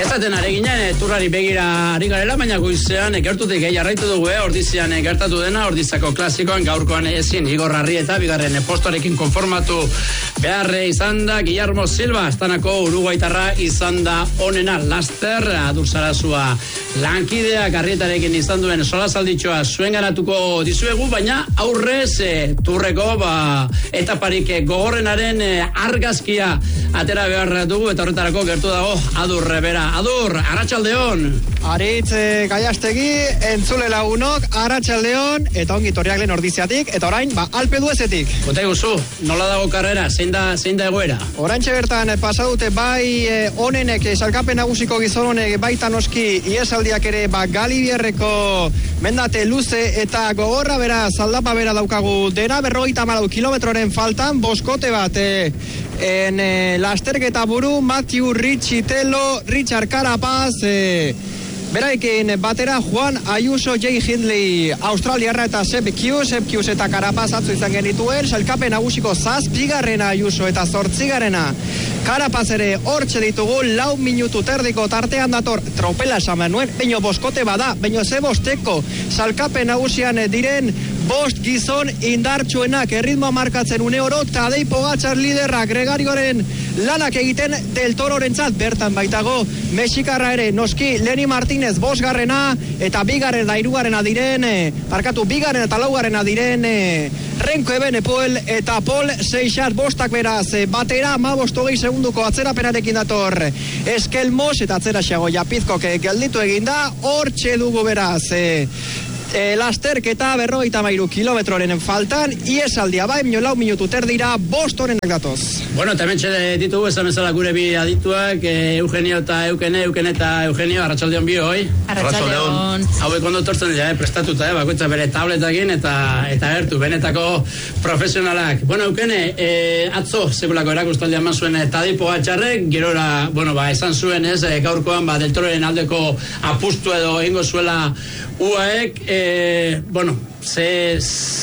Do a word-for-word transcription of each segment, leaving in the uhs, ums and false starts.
Ezaten ari ginen, turrari begira ari garela, baina goizean ekertutik gehi jarraitu dugu, eh? Ordizian gertatu dena, Ordizako klasikoan gaurkoan ezin Igor Arrieta, bigarren postoarekin konformatu beharre izan da, Guillermo Silva, Astanako uruguaitarra izan da onena, laster, Adurzarazua lankideak Arrietarekin izan duen solasalditxoa zuen ganatuko dizuegu, baina aurrez e, turreko ba, etaparik gogorrenaren e, argazkia atera behar dugu, eta horretarako gertu dago Adur bera. Adur, arratsaldeon. Aritz e, Gaiastegi, entzule lagunok, arratsaldeon, eta ongi torriak lehen Ordiziatik, eta orain, ba, Alpe d'Huezetik. Kote guzu, nola dago karrera, zein da, zein da egoera? Oraintxe bertan, pasadute bai e, onenek, salkapen nagusiko gizon honek, baita noski, iesaldiak ere, ba, Galibierreko mendate luze, eta gogorra bera, zaldapa bera daukagu, dena berrogeita hamalau kilometroren faltan, boskote bat, e, en e, lasterketa buru, Matthew Ricci Telo, Richard Carapaz, e, beraikin batera Juan Ayuso, Jay Hindley, Australiarra eta Seb Kius, Seb Kius eta Carapaz atzu izan genituen, salkapen nagusiko zazpigarrena Ayuso eta zortzigarrena Carapaz ere hortxe ditugu, lau minutu terdiko tartean dator, tropela esan nuen, baino boskote bada, baino ze bosteko, salkapen nagusian diren bost gizon indartsuenak, erritmoa markatzen une oro, Tadej Pogačar liderra, Gregarioren lanak egiten Del Tororentzat, bertan baitago, Mexikarra ere, noski, Leni Martinez bosgarrena, eta bigarren da hirugarrena diren, eh, parkatu bigarren eta laugarrena diren, eh, Renko Ebenepoel eta Paul Seixas bostak beraz, eh, batera, ma bostogei segunduko atzerapenarekin dator, Eskelmos eta atzera xago Japizkok gelditu eginda, hortxe dugu beraz, eh, E, lasterketa berrogeita hamairu kilometroren faltan, iesaldia bai, mino lau minutu terdira, bost horenak datoz. Bueno, eta hementxe ditugu, esan bezala gure bi adituak, e, Eugenio eta Eukene, Eukene eta Eugenio, arratsaldeon bi hoi. Arratsaldeon. Hauek ondo tortzen dira, eh, prestatuta, eh, bakoitza bere tabletakin, eta eta gertu, benetako profesionalak. Bueno, Eukene, e, atzo, sekulako erakustaldia eman zuen Tadej Pogačarrek, gerora, bueno, ba, esan zuen, ez, e, gaurkoan, ba, Del Tororen aldeko apustu edo egingo zuela U A Ek, e, bueno, ze,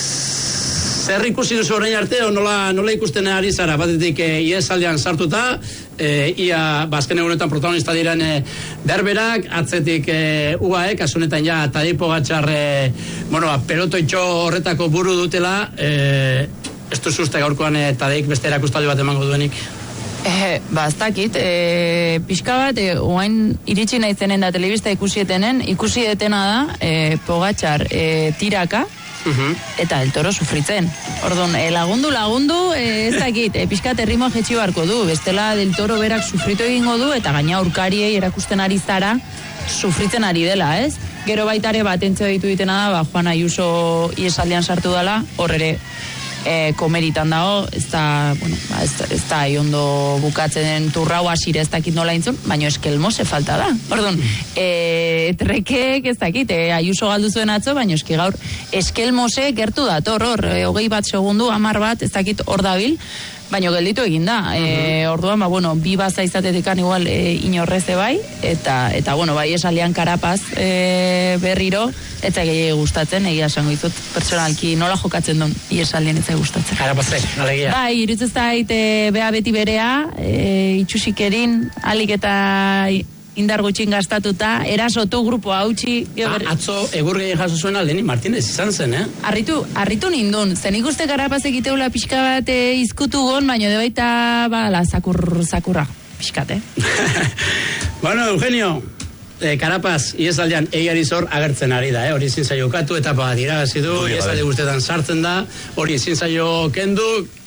zer ikusi duzu orain arte, o nola, nola ikusten ari zara, batetik e, iesaldian sartuta, e, ia, bazken egunetan protagonista diren e, berberak, atzetik e, U A Ek, asunetan ja, Tadej Pogačar, e, bueno, pelotoitxo horretako buru dutela, e, ez duzu uste gaurkoan e, Tadejk beste erakustaldi bat emango duenik? Eh, ba, ez dakit, eh, pixka bat, eh, oain iritsi naizenen da telebista ikusietenen, ikusietena da, eh, Pogačar eh, tiraka, uh-huh. eta El Toro sufritzen. Orduan, eh, lagundu, lagundu, eh, ez dakit, eh, pixka terrimoa jetxi barko du, bestela Del Toro berak sufritu egingo du, eta gaina aurkariei erakusten ari zara, sufritzen ari dela, ez? Gero baitare bat entzio ditu ditena da, ba, Juan Ayuso iesaldian sartu dela, horrere, E, komeritan dago, ez da, bueno, ez, ez da, ondo bukatzen turrau asire ez dakit nola intzun, baina Eskelmose falta da. Orduan, e, trekek ez dakit, e, Ayuso galdu zuen atzo, baina eski gaur Eskelmose gertu da, hor, hor, e, hogei bat segundu, hamar bat, ez dakit hor dabil, baina gelditu egin da. E, orduan, ba, bueno, bi baza izatetekan igual e, inorreze bai, eta, eta bueno, bai esalian Carapaz e, berriro, eta gehi gustatzen, egia esango ditut, pertsonalki nola jokatzen duen, iesalien ez gustatzen. Carapazek, alegia. Bai, irutz ez zait, e, bea beti berea, e, itxusikerin, alik eta indar gutxin gastatuta, erasotu grupo hautsi. Ber... Atzo, egur gehi jaso zuena Leni Martinez izan zen, eh? Arritu, arritu nindun, zen ikuste Carapaz egiteula pixka bat e, izkutu gon, baino de baita, ba, la, zakur, zakurra, pixkat, eh? Bueno, Eugenio, eh, Carapaz, iesaldean egiari zor agertzen ari da, eh? Hori ezin zaio katu eta bat iragazi du, iesalde guztetan sartzen da, hori ezin zaio kendu,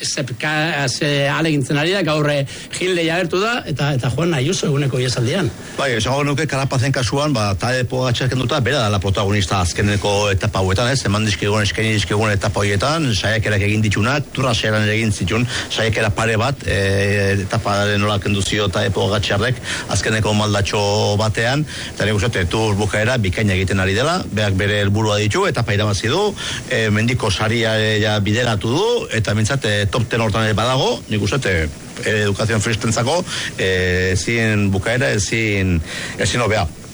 ze alegintzen ari da, gaurre Hindley agertu da, eta eta Juan Ayuso eguneko iesaldean. Bai, esango nuke Carapazen kasuan, ba, Tadej Pogačar kenduta, bera da la protagonista azkeneko etapa hauetan, ez, eman dizkigun, eskaini dizkigun etapa hauetan, saiakerak egin ditunak, turra saiaran egin zitun, saiakera pare bat, e, etaparen nola kenduzio Tadej Pogačarrek, azkeneko maldatxo batean, eta nik uste, tur bukaera bikaina egiten ari dela, berak bere helburua ditu, etapa irabazi du, e, mendiko saria ja bideratu du, eta mintzate top ten hortan ere badago, nik uste, edukazioan fristentzako, ezin bukaera, ezin, ezin obea.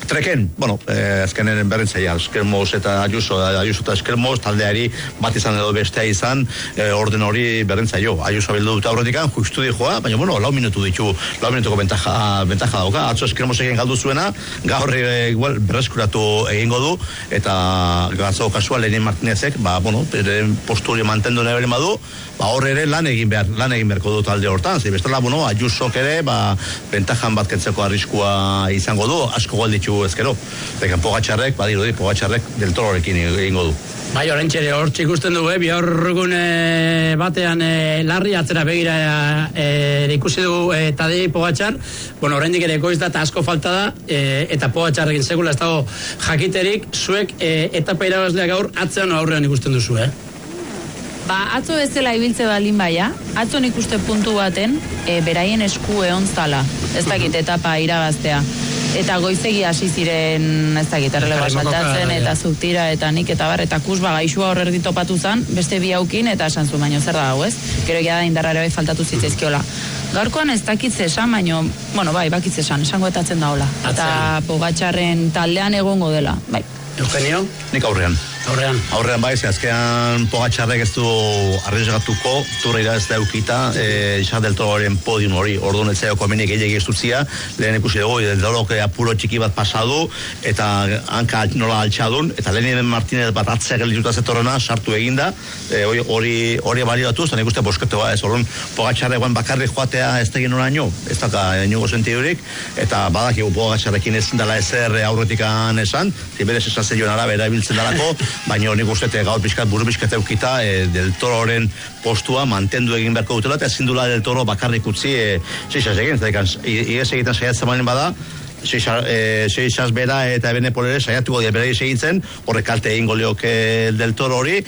Treken, bueno, eh, azkenen berrintzaia, Eskelmoz eta Ayuso, Ayuso eta Eskelmoz, taldeari bat izan edo bestea izan, eh, orden hori berrintzaio. Ayuso bildu dut aurretikan, justu dijoa, baina, bueno, lau minutu ditu, lau minutuko bentaja, bentaja dauka. Atzo Eskelmoz egin galdu zuena, gaur e, igual berreskuratu egingo du, eta gazzo kasual Lenin Martinezek, ba, bueno, postu hori mantendu nahi beren badu, ba, hor ere lan egin behar, lan egin beharko du talde hortan. Zi, bestela, bueno, Ayusok ere, ba, bentajan bat kentzeko arriskua izango du, asko galditu ezkero. Dekan Pogatxarrek, badirudi, Pogatxarrek del Tororekin egingo du. Bai, orentxere, hor txikusten du, eh? Biaurgun e, batean e, larri atzera begira e, ikusi du e, Tadei Pogatxar, bueno, oraindik ere goiz da eta asko falta da, e, eta Pogatxarrekin segula ez dago jakiterik, zuek e, etapa irabazlea gaur atzean aurrean ikusten duzu, eh? Ba, atzo bezala ibiltze balin baia, atzo nik uste puntu baten, e, beraien esku egon zala, ez dakit etapa irabaztea. Eta goizegi hasi ziren, ez dakit, erreleba saltatzen, eta zubtira, eta nik, eta bar, eta kusba gaixua horrer ditopatu zan, beste bi haukin, eta esan zu, baino zer da hau, ez? Gero egia da indarrare bai faltatu zitzaizkiola. Gaurkoan ez dakitze esan, baino, bueno, bai, bakitze esan, esango etatzen daula. Eta Pogatxarren taldean egongo dela, bai. Eugenio? Nik aurrean. Aurrean. Aurrean bai, azkean Pogatxarrek ez du arriesgatuko, turra irabaz da eukita, e, Isar del Tororen podium hori, orduan etzea komenik gehiagi estutzia, lehen ikusi dugu, del Toroke apuro txiki bat pasadu, eta hanka nola altxadun, eta Lenin Martinez bat atzea gelituta zetorrena, sartu eginda, e, hori hori baliatu, eta nik uste bosketoa ez, orduan Pogatxarrekoan bakarrik joatea ez tegin oraino, ez daka enugo sentidurik, eta badakigu Pogatxarrekin ezin dela ezer aurretikan esan, ziberez esan zeioen arabera ibiltzen dalako, baina nik uste gaur pixkat, buru pixkat eukita e, del Tororen postua mantendu egin beharko dutela, eta ezin dula del Toro bakarrik utzi e, seixas egin, eta ikan, igez egiten saiatzen malen bada, seixas bera eta ebene polere saiatuko dira bera egitzen, horrek kalte egin golioke del Toro hori,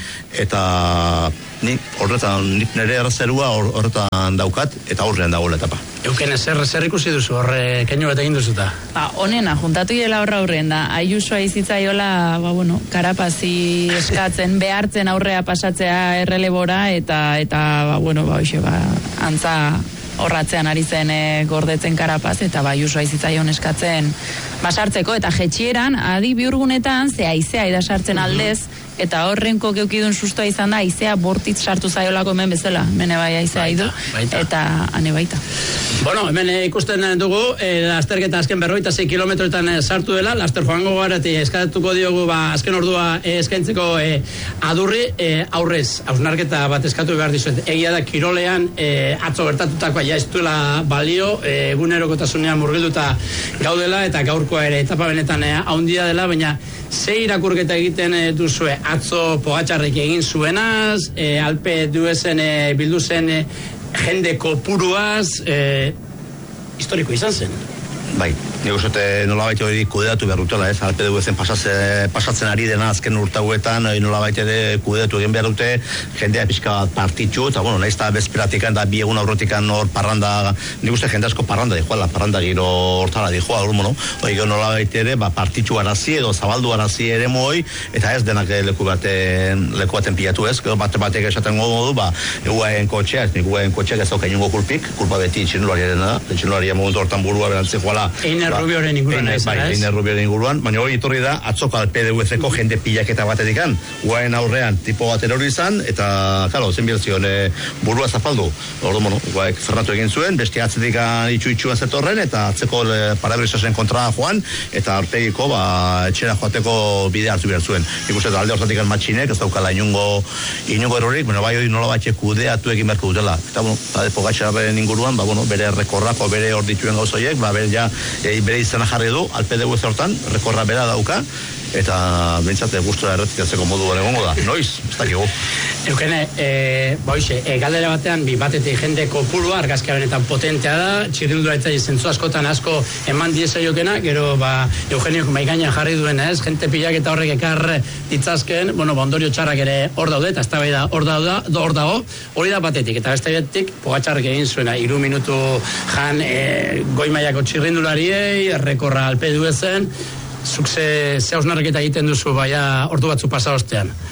eta nik horretan, nik nire errazerua horretan daukat, eta horrean dagoela etapa. Euken zer, zer ikusi duzu, horre keinu bat egin duzuta? Ba, honena, juntatu irela horra aurrean da, Ayusoa izitzaiola, ba, bueno, karapazi eskatzen, behartzen aurrea pasatzea errelebora, eta, eta ba, bueno, ba, hoxe, ba, antza horratzean ari zen e, gordetzen karapaz, eta ba, Ayusoa izitzaion eskatzen basartzeko, eta jetxieran, adi biurgunetan, ze aizea idasartzen aldez, eta horrenko geukidun sustoa izan da, aizea bortitz sartu zaiolako hemen bezala, mene bai aizea idu, eta ane baita. Bueno, hemen ikusten dugu, e, lasterketa azken berroita zei kilometroetan e, sartu dela, laster joango garati eskatuko diogu, ba, azken ordua e, eskaintzeko e, adurri, e, aurrez, hausnarketa bat eskatu behar dizuet. Egia da, kirolean, e, atzo gertatutakoa ja ez duela balio, e, egunerokotasunean murgilduta gaudela, eta gaurkoa ere etapa benetan e, haundia dela, baina ze irakurketa egiten e, duzue, atzo Pogatxarrek egin zuenaz, e, Alpe duezen e, bildu zen e, jende kopuruaz, e, historiko izan zen. Bai, nik uste nola baita hori kudeatu behar dutela, ez, Alpe duezen pasatzen, pasatzen ari dena azken urtauetan, nola baita ere kudeatu egin behar dute, jendea pixka bat partitxu, eta bueno, nahiz da bezperatikan da bi egun aurrotikan hor parranda, nik uste jende asko parranda dijoa, la parranda giro hortara dijoa, hor, bueno, hori nola baita ere, ba, partitxu arazi edo zabaldu arazi ere moi, eta ez denak leku baten, leku baten pilatu ez, gero bate batek esaten godu, ba, eguaen kotxea, ez nik eguaen kotxeak ez dauka inungo kulpik, kulpa beti txinulariaren da, txinularia momentu hortan burua berantzi joala. Einer Rubioren inguruan. Bai, Einer Rubioren inguruan, baina hori etorri da, atzoko Alpe de Uezeko jende pilaketa batetikan, guaen aurrean tipo bat erori izan, eta, karo, zen birtzion, e, burua zapaldu. Ordu, bueno, guaek Fernatu egin zuen, beste atzetik itxu-itxuan zetorren, eta atzeko e, parabrisasen kontra joan, eta aurpegiko, ba, etxera joateko bide hartu behar zuen. Ikusten alde hortatik matxinek, ez daukala inungo, inungo erorik, bueno, bai hori nola batxe kudeatu egin beharko dutela. Eta, bueno, Tadei Pogatxarren inguruan, ba, bueno, bere rekorrako, bere hor dituen gauzoiek, ba, bere ja, e, bere izena jarri du, Alpe de Uez hortan, rekorra bera dauka, eta bentsate gustura erretikatzeko modu egongo da. Noiz, ez dakigu. Eukene, e, boixe, e, galdera batean, bi batetik jende kopurua, argazkia benetan potentea da, txirrindura eta zentzu askotan asko eman diezaiokena, gero, ba, Eugeniok maigainan jarri duen, ez, jente pilak eta horrek ekar ditzazken, bueno, ba, ondorio txarrak ere hor daude, eta ez da bai da, hor daude, hor dago, hori da batetik, eta beste batetik, Pogatxarrek egin zuena, iru minutu jan e, goi mailako txirrindulariei, errekorra Alpe duezen, zuk ze hausnarketa egiten duzu, baina ordu batzu pasa ostean.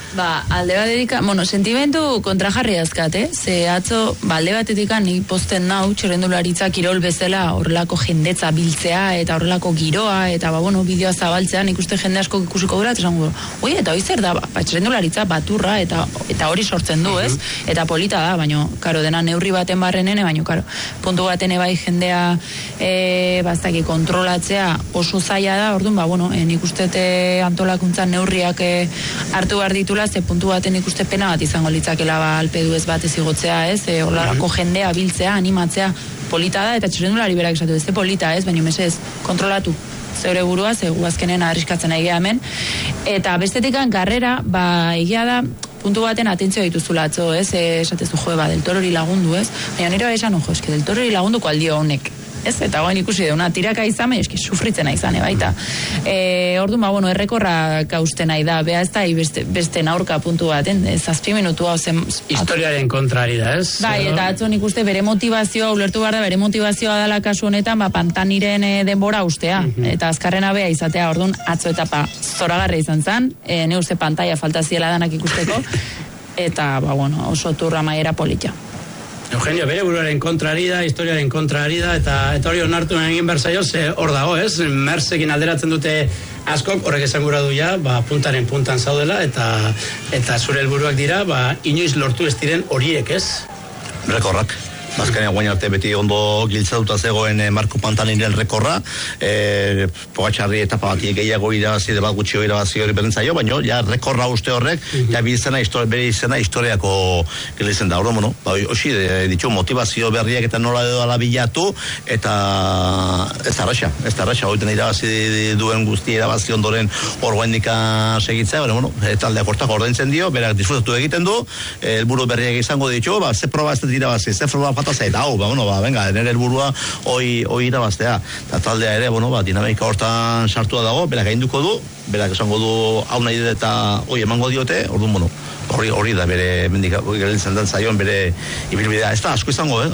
Ba, alde batetik, bueno, sentimentu kontrajarri azkat, eh? Ze atzo, ba, alde batetik ni posten nau, txirrendularitza kirol bezala horrelako jendetza biltzea, eta horrelako giroa, eta, ba, bueno, bideoa zabaltzean, ikuste jende asko ikusiko dura, eta esango, oi, eta hoi zer da, ba, txirrendularitza baturra, eta eta hori sortzen du, ez? Eta polita da, baino, karo, dena neurri baten barrenene, baino, karo, puntu baten bai jendea, e, baztaki, kontrolatzea oso zaila da, orduan, ba, bueno, e, nik ustete antolakuntzan neurriak e, hartu behar ditula, ze puntu baten ikuste pena bat izango litzakela ba, alpedu ez bat ez igotzea, ez? E, horrelako jendea biltzea, animatzea, polita da, eta txirrendulari berak esatu, ez polita, ez? Baina mesez, kontrolatu zeure burua, ze gu azkenen arriskatzen egia hemen. Eta bestetikan karrera, ba, egia da, puntu baten atentzio dituzula atzo, ez? E, esatezu jo, ba, Del Torori lagundu, ez? Baina nire bai esan, ojo, eske Del Torori lagunduko aldio honek. Ez, eta goen ikusi deuna, tiraka izan, eski sufritzen nahi zane, baita. E, orduan, ba, bueno, errekorra kausten nahi da, beha ez da, beste, beste naurka puntu baten, zazpi minutu hau zen... Historiaren kontrari da, ez? Bai, eta atzo nik uste bere motivazioa, ulertu behar da, bere motivazioa dela kasu honetan, ba, pantaniren e, denbora ustea, mm-hmm. eta azkarrena bea izatea, orduan, atzo etapa zoragarra izan zen, e, ne uste pantalla falta ziela danak ikusteko, eta, ba, bueno, oso turra maiera politia. Eugenio, bere buruaren kontrari da, historiaren kontrari da, eta, eta hori onartu egin berzaio, ze hor dago, ez? Mersekin alderatzen dute askok, horrek esan gura du ja, ba, puntaren puntan zaudela, eta eta zure helburuak dira, ba, inoiz lortu ez diren horiek, ez? Rekorrak. Azkenean guain arte beti ondo giltzatuta zegoen eh, Marko Pantaniren rekorra, eh, Pogatxarri etapa bat gehiago irabazi, de bat gutxio irabazi hori berentzaio, baina ja rekorra uste horrek, mm-hmm. ja bizena, bere izena historiako gilitzen da, hori, bueno, ba, hoxi, ditu motivazio berriak eta nola edo ala bilatu, eta ez da raxa, ez da raxa, hori irabazi duen guzti irabazi ondoren hor guaindika segitzea, baina, bueno, taldeak hortak ordaintzen dio, berak disfrutatu egiten du, helburu berriak izango ditu, ba, ze proba ez da irabazi, ze proba eta hau, ba, bueno, ba, venga, nire helburua hoi, hoi irabaztea. Eta taldea ere, bueno, ba, dinamika hortan sartua dago, berak gainduko du, berak esango du hau nahi dut eta hoi emango diote, orduan, bueno, hori hori da bere, mendik, hori gelditzen den zaion bere ibilbidea. Ez da, asko izango, eh?